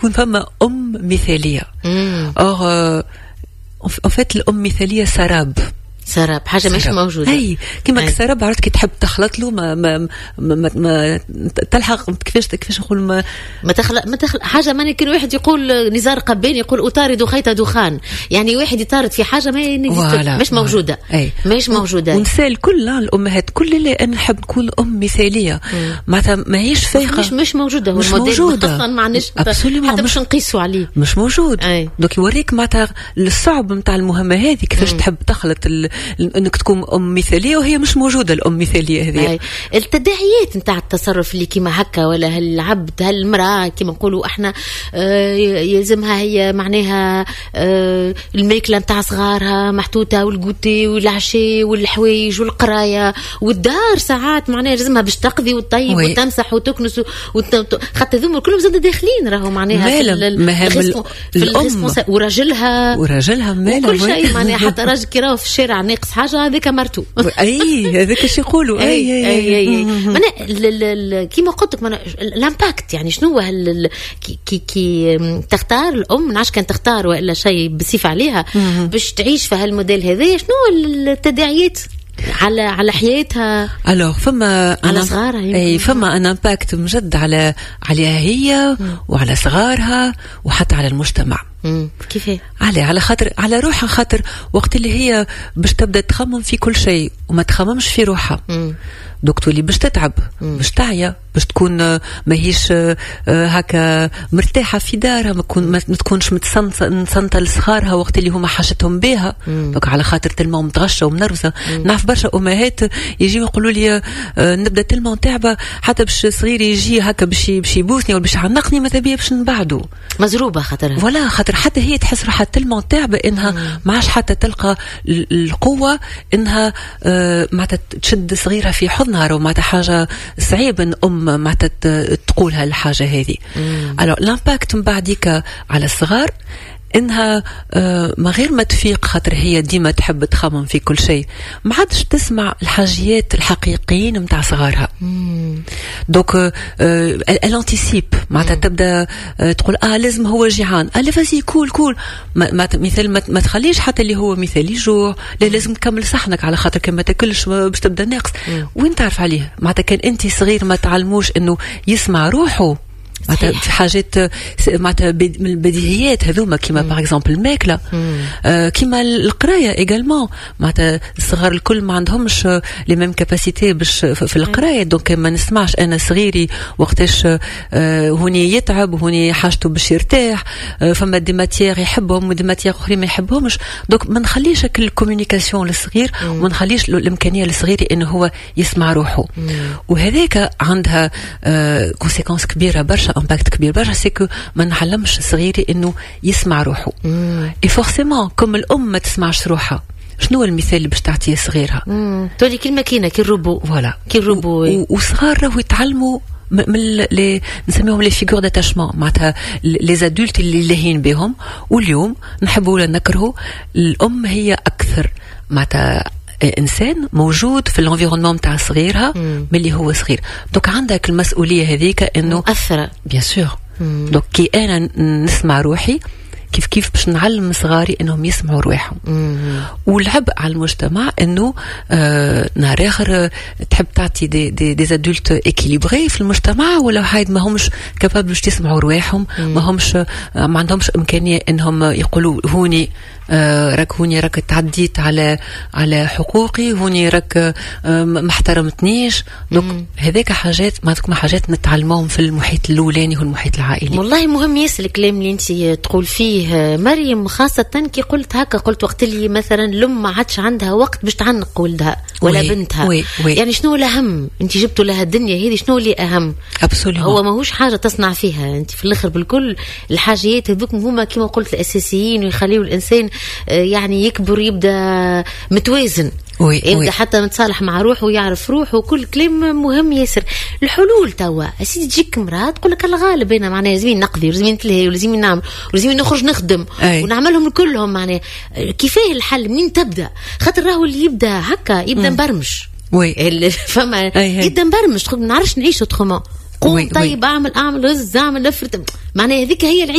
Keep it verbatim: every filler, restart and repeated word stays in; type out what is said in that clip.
يكون فما أم مثالية. أو en fait الأم مثالية سراب سراب حاجه مش موجوده. اي كيما السراب عرفت كي تحب تخلط له ما ما ما, ما تلحق كيفاش كيفاش نقول ما ما تخلق ما تخلق حاجه. ما كان واحد يقول نزار قباني يقول اطارد خيط دخان، يعني واحد يطارد في حاجه ما مش موجوده. أي. مش موجوده. ونسال كل الامهات كل اللي انا نحب نكون ام مثاليه معناتها ماهيش فايقه مش مش موجوده. هو مش الموديل موجوده اصلا ما عندناش حتى مش نقيسوا عليه مش موجود. دوك يوريك معناتها الصعب نتاع المهمه هذه كيفاش تحب تخلط انك تكون ام مثاليه وهي مش موجوده الام مثاليه هذه. التداعيات نتاع التصرف اللي كيما هكا ولا هالعبد هالمراه كيما نقولوا احنا آه يلزمها هي معناها آه الماكله نتاع صغارها محطوطه والجوتي والعشاء والحوايج والقرايه والدار ساعات معناها لازمها باش تقضي وتطيب وي. وتمسح وتكنس وت... خاطر ذوما كلهم زاد داخلين راهو معناها في الغسم الام وراجلها وراجلها مالا وكل شيء معناها حتى راجل كي راهو في الشارع ناقص حاجه هذاك مرتو. اي هذاك ايش يقولوا. اي اي اي, أي. معناها كيما قلت لك معناها الامباكت يعني شنو هال كي كي, كي تختار الام نعرفش كان تختار ولا شيء بصفه عليها باش تعيش في هالموديل هذا شنو التداعيات على على حياتها الوغ فما على صغارها. اي فما ان امباكت مجد على عليها هي مم. وعلى صغارها وحتى على المجتمع. كيف على على خاطر على روحها خاطر وقت اللي هي باش تبدا تخمم في كل شيء وما تخممش في روحها دوك تولي باش تتعب باش تعيا باش تكون ماهيش هكا مرتاحه في دارها ما, ما تكونش متصنته لصغارها وقت اللي هما حاجتهم بها دوك على خاطر تلمو متغشه ومنرفزه. نعرف برشا امهات يجيو يقولوا لي نبدا تلمو تعبه حتى باش صغيري يجي هكا باش باش يبوسني ولا باش يعنقني ماذا بيا باش نبعدو مزروبه خاطرها ولا خاطر حتى هي تحس روحها تلمو تعبه انها ما عادش حتى تلقى القوه انها معناتها تشد صغيرها في حضنها. راه معناتها حاجه صعيبه ان ام معناتها تقولها الحاجه هذه. الو لامباكت من بعديك على الصغار انها آه ما غير ما تفيق خاطر هي ديما تحب تخمم في كل شيء ما عادش تسمع الحاجيات الحقيقيين نتاع صغارها. دوك آه الانتيسيب معناتها تبدا آه تقول اه لازم هو جيعان اه فازي كول كول ما مثال ما, ما تخليش حتى اللي هو مثال يجوع لا لازم تكمل صحنك على خاطر كان ما تاكلش باش تبدا ناقص. وين تعرف عليه معناتها كان انت صغير ما تعلموش انه يسمع روحه معناتها في حاجات معناتها من البديهيات هذوما كيما باغ اكزومبل الماكله آه كيما القرايه ايغالمون معناتها الصغار الكل ما عندهمش لي ميم كاباسيتي باش في القرايه دونك ما نسمعش انا صغيري وقتاش آه هوني يتعب وهوني حاجته باش يرتاح آه فما دي ماتيير يحبهم ودي ماتيير اخرين ما يحبهمش دونك ما نخليش هكا الكومونيكاسيون للصغير وما نخليش الامكانيه للصغير انه هو يسمع روحه. وهذاك عندها آه كونسيكونس كبيره برشا امباكت كبير برشا سيكو ما نعلمش صغيري انه يسمع روحه. اي فورسيمون كم الام ما تسمعش روحها شنو المثال اللي باش تعطيه صغيرها تولي كلمه كينا كي الروبو فوالا كي الروبو. وصغار راهو يتعلموا من لي نسميهم لي فيغور داتاشمون معناتها لي زادولت اللي لاهين بهم. واليوم نحبوا ولا نكرهوا الام هي اكثر معناتها انسان موجود في الانفيرونمون تاع صغيرها ملي هو صغير دوك عندك المسؤوليه هذيك انه مؤثره بيان سور. دوك كي انا نسمع روحي كيف كيف باش نعلم صغاري انهم يسمعوا روحهم. والعبء على المجتمع انه آه نهار اخر تحب تعطي دي دي, دي ادولت اكيليبري في المجتمع ولا حايد ما همش كابابل باش يسمعوا رواحهم ما همش ما عندهمش امكانيه انهم يقولوا هوني آه راك هوني راك تعديت على على حقوقي هوني راك آه ما احترمتنيش. دونك هذاك حاجات ما تكون حاجات نتعلموهم في المحيط الاولاني والمحيط العائلي. والله مهم ياسر الكلام اللي انت تقول فيه مريم خاصه كي قلت هكا قلت وقت اللي مثلا الام ما عادش عندها وقت باش تعنق ولدها ولا وي بنتها وي وي. يعني شنو الاهم انت جبتوا لها الدنيا هذه شنو اللي اهم أبسوليوم. هو ماهوش حاجه تصنع فيها انت في الاخر بالكل الحاجات هذوك هما كما قلت الاساسيين ويخليوا الانسان يعني يكبر يبدا متوازن وي يبدا وي. حتى متصالح مع روحه ويعرف روحه وكل كلام مهم ياسر. الحلول توا اسيدي تجيك مراه تقول لك الغالب انا معناها لازم نقضي ولازم نتلهي ولازم نعمل ولازم نخرج نخدم أي. ونعملهم كلهم معناها كيفاه الحل منين تبدا خاطر راهو اللي يبدا هكا يبدا مبرمج وي فما يبدا مبرمج تقول ما نعرفش نعيش اوترومون قوم طيب اعمل اعمل رز اعمل افرط، معناها هذيك هي العيب.